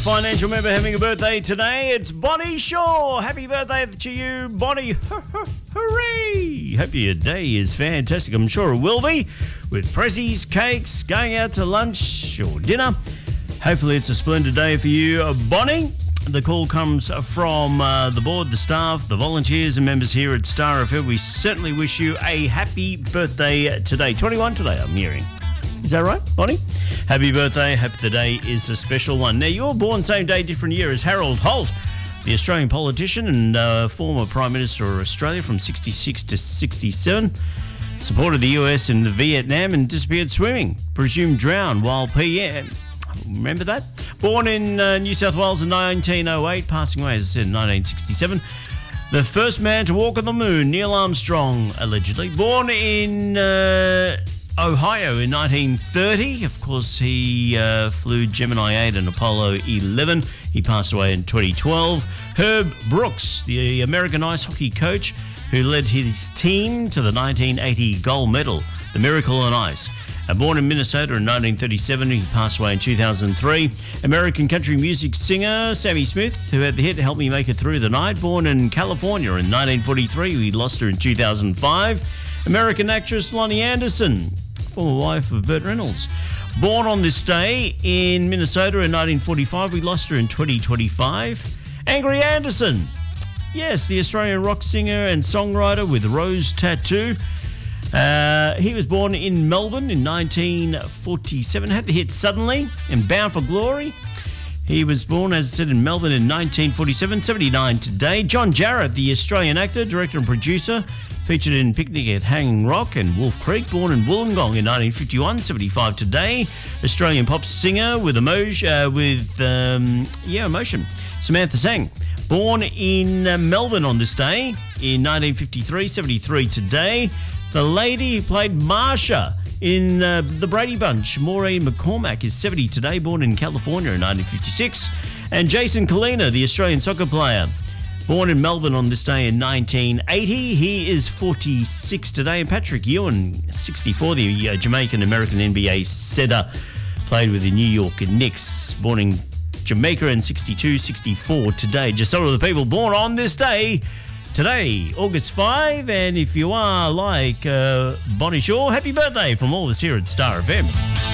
financial member having a birthday today. It's Bonnie Shaw. Happy birthday to you, Bonnie. Hooray! Hope your day is fantastic. I'm sure it will be, with prezzies, cakes, going out to lunch or dinner. Hopefully it's a splendid day for you, Bonnie. The call comes from the board, the staff, the volunteers and members here at Star FM. We certainly wish you a happy birthday today. 21 today, I'm hearing. Is that right, Bonnie? Happy birthday. Hope the day is a special one. Now, you're born same day, different year as Harold Holt, the Australian politician and former Prime Minister of Australia from 66 to 67. Supported the US in Vietnam and disappeared swimming. Presumed drowned while PM. Remember that? Born in New South Wales in 1908, passing away, as I said, in 1967. The first man to walk on the moon, Neil Armstrong, allegedly. Born in Ohio in 1930. Of course, he flew Gemini 8 and Apollo 11. He passed away in 2012. Herb Brooks, the American ice hockey coach who led his team to the 1980 gold medal, the Miracle on Ice. Born in Minnesota in 1937, he passed away in 2003. American country music singer Sammy Smith, who had the hit Help Me Make It Through the Night. Born in California in 1943, we lost her in 2005. American actress Lonnie Anderson, former wife of Burt Reynolds. Born on this day in Minnesota in 1945, we lost her in 2025. Angry Anderson, yes, the Australian rock singer and songwriter with Rose Tattoo. He was born in Melbourne in 1947, had the hit Suddenly and Bound for Glory. He was born, as I said, in Melbourne in 1947, 79 today. John Jarratt, the Australian actor, director and producer, featured in Picnic at Hanging Rock and Wolf Creek. Born in Wollongong in 1951, 75 today. Australian pop singer with emotion. Samantha Sang. Born in Melbourne on this day in 1953, 73 today. The lady who played Marsha in The Brady Bunch, Maureen McCormack, is 70 today, born in California in 1956. And Jason Kalina, the Australian soccer player, born in Melbourne on this day in 1980. He is 46 today. And Patrick Ewan, 64, the Jamaican-American NBA setter, played with the New York Knicks, born in Jamaica in 62, 64 today. Just some of the people born on this day today, August 5, and if you are like Bonnie Shaw, happy birthday from all of us here at Star FM.